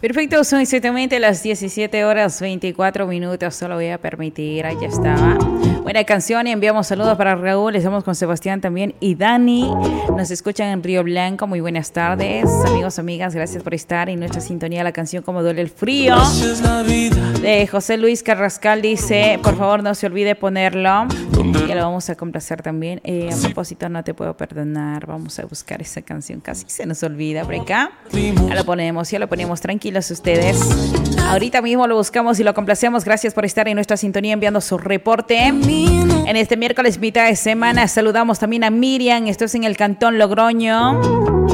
Perfecto, son exactamente las 17 horas 24 minutos. Solo voy a permitir, ahí ya estaba. Buena canción y enviamos saludos para Raúl. Estamos con Sebastián también y Dani. Nos escuchan en Río Blanco. Muy buenas tardes, amigos, amigas. Gracias por estar en nuestra sintonía. La canción Como Duele el Frío de José Luis Carrascal dice: por favor, no se olvide ponerlo. Ya lo vamos a complacer también. A propósito, No Te Puedo Perdonar. Vamos a buscar esa canción. Casi se nos olvida por acá. Ya lo ponemos tranquilos ustedes. Ahorita mismo lo buscamos y lo complacemos. Gracias por estar en nuestra sintonía enviando su reporte. En este miércoles mitad de semana saludamos también a Miriam. Esto es en el Cantón Logroño.